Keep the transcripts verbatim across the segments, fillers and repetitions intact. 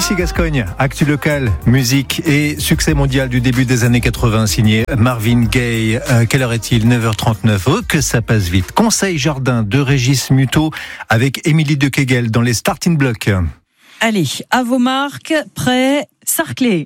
Ici Gascogne, actu local, musique et succès mondial du début des années quatre-vingts, signé Marvin Gaye. Euh, quelle heure est-il ? neuf heures trente-neuf. Oh, que ça passe vite. Conseil jardin de Régis Muto avec Émilie de Kegel dans les starting blocks. Allez, à vos marques, prêts, sarcler.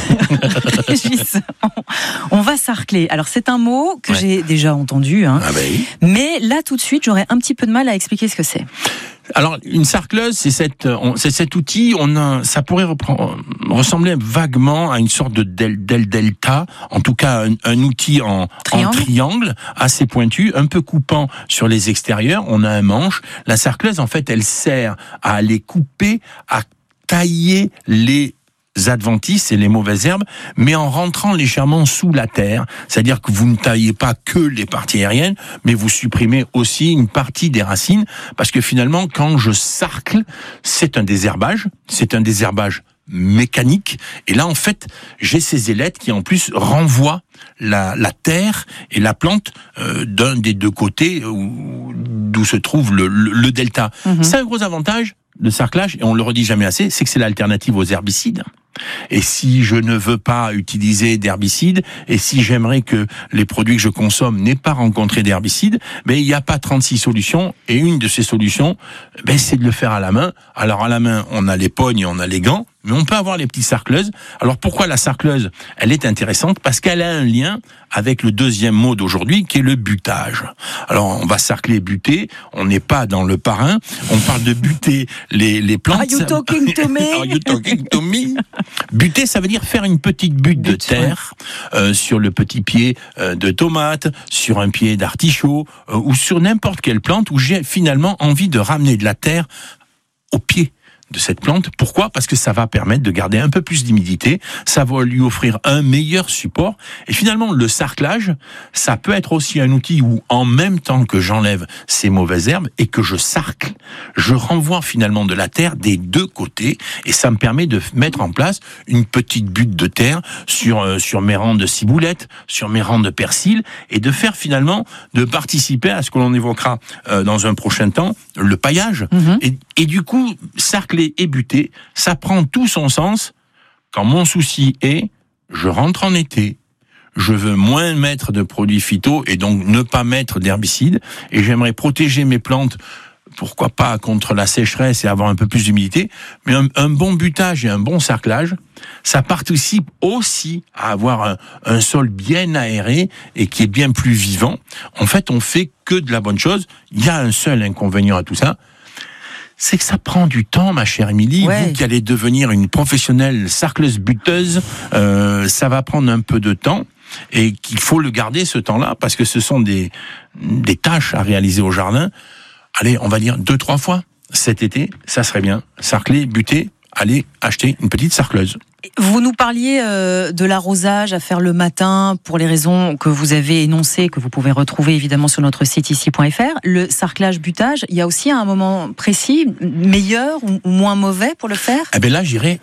Régis, on, on va sarcler. Alors c'est un mot que ouais. j'ai déjà entendu, hein. Ah bah oui. Mais là tout de suite j'aurais un petit peu de mal à expliquer ce que c'est. Alors, une sarcleuse, c'est, cette, on, c'est cet outil, on a, ça pourrait reprendre, ressembler vaguement à une sorte de del, del delta, en tout cas un, un outil en triangle. en triangle, assez pointu, un peu coupant sur les extérieurs. On a un manche. La sarcleuse, en fait, elle sert à aller couper, à tailler les adventices et les mauvaises herbes, mais en rentrant légèrement sous la terre. C'est-à-dire que vous ne taillez pas que les parties aériennes, mais vous supprimez aussi une partie des racines, parce que finalement, quand je sarcle, c'est un désherbage, c'est un désherbage mécanique, et là, en fait, j'ai ces ailettes qui, en plus, renvoient la, la terre et la plante euh, d'un des deux côtés où, d'où se trouve le, le, le delta. Mmh. C'est un gros avantage de sarclage, et on le redit jamais assez, c'est que c'est l'alternative aux herbicides. Et si je ne veux pas utiliser d'herbicides, et si j'aimerais que les produits que je consomme n'aient pas rencontré d'herbicides, ben il n'y a pas trente-six solutions, et une de ces solutions, ben c'est de le faire à la main. Alors à la main, on a les pognes, on a les gants, mais on peut avoir les petites sarcleuses. Alors pourquoi la sarcleuse ? Elle est intéressante parce qu'elle a un lien avec le deuxième mot d'aujourd'hui, qui est le butage. Alors on va sarcler, buter, on n'est pas dans le parrain, on parle de buter les, les plantes. Are you talking to me ? Are you talking to me ? Buter, ça veut dire faire une petite butte de terre euh, sur le petit pied euh, de tomate, sur un pied d'artichaut, euh, ou sur n'importe quelle plante où j'ai finalement envie de ramener de la terre au pied de cette plante. Pourquoi ? Parce que ça va permettre de garder un peu plus d'humidité, ça va lui offrir un meilleur support, et finalement le sarclage, ça peut être aussi un outil où en même temps que j'enlève ces mauvaises herbes et que je sarcle, je renvoie finalement de la terre des deux côtés, et ça me permet de mettre en place une petite butte de terre sur, euh, sur mes rangs de ciboulette, sur mes rangs de persil, et de faire finalement, de participer à ce que l'on évoquera euh, dans un prochain temps, le paillage. Mmh. Et, et du coup, sarcler et buter, ça prend tout son sens quand mon souci est, je rentre en été, je veux moins mettre de produits phyto et donc ne pas mettre d'herbicides, et j'aimerais protéger mes plantes, pourquoi pas contre la sécheresse et avoir un peu plus d'humidité, mais un, un bon butage et un bon sarclage, ça participe aussi à avoir un, un sol bien aéré et qui est bien plus vivant. En fait, on fait que de la bonne chose. Il y a un seul inconvénient à tout ça, c'est que ça prend du temps, ma chère Émilie. Ouais. Vous qui allez devenir une professionnelle sarcleuse buteuse, euh, ça va prendre un peu de temps, et qu'il faut le garder ce temps-là, parce que ce sont des, des tâches à réaliser au jardin. Allez, on va dire deux, trois fois cet été, ça serait bien. Sarcler, buter, allez acheter une petite sarcleuse. Vous nous parliez euh, de l'arrosage à faire le matin pour les raisons que vous avez énoncées, que vous pouvez retrouver évidemment sur notre site ici point f r. Le sarclage, butage, il y a aussi un moment précis, meilleur ou, ou moins mauvais pour le faire ? Eh bien là, j'irai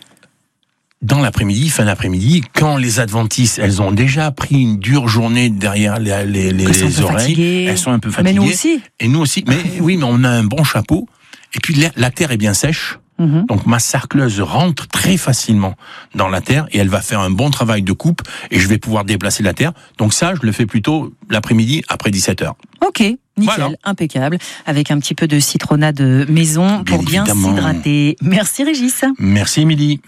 dans l'après-midi, fin d'après-midi, quand les adventices, elles ont déjà pris une dure journée derrière les, les, les, les oreilles, fatiguées. Elles sont un peu fatiguées. Mais nous aussi. Et nous aussi. Mais oui, mais on a un bon chapeau. Et puis la, la terre est bien sèche. Mmh. Donc ma sarcleuse rentre très facilement dans la terre, et elle va faire un bon travail de coupe, et je vais pouvoir déplacer la terre. Donc ça, je le fais plutôt l'après-midi, après dix-sept heures. Ok, nickel, voilà. Impeccable. Avec un petit peu de citronnade maison bien pour bien évidemment. S'hydrater. Merci Régis. Merci Émilie.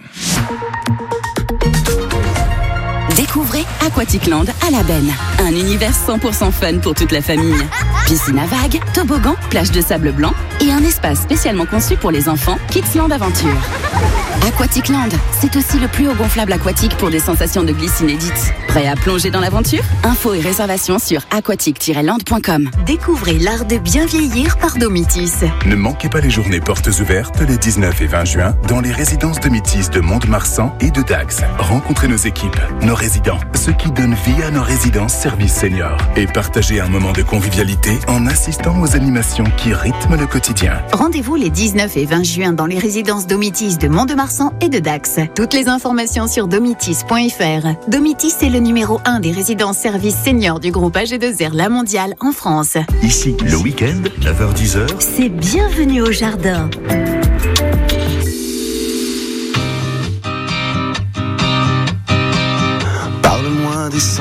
Découvrez Aquaticland à la Benne. Un univers cent pour cent fun pour toute la famille. Piscine à vagues, toboggan, plage de sable blanc et un espace spécialement conçu pour les enfants, Kidsland Aventure. Aquaticland, c'est aussi le plus haut gonflable aquatique pour des sensations de glisse inédites. Prêt à plonger dans l'aventure ? Infos et réservations sur aquatic tiret land point com. Découvrez l'art de bien vieillir par Domitis. Ne manquez pas les journées portes ouvertes les dix-neuf et vingt juin dans les résidences Domitis de Mont-de-Marsan et de Dax. Rencontrez nos équipes, nos résidents, ceux qui donnent vie à nos résidences services seniors, et partagez un moment de convivialité en assistant aux animations qui rythment le quotidien. Rendez-vous les dix-neuf et vingt juin dans les résidences Domitis de Mont-de-Marsan et de Dax. Toutes les informations sur domitis point f r. Domitis est le numéro un des résidences services seniors du groupe A G deux R La Mondiale en France. Ici, le week-end, neuf heures dix heures. C'est bienvenue au jardin.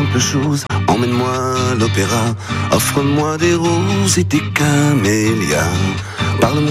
simple chose, emmène-moi à l'opéra, offre-moi des roses et des camélias, parle-moi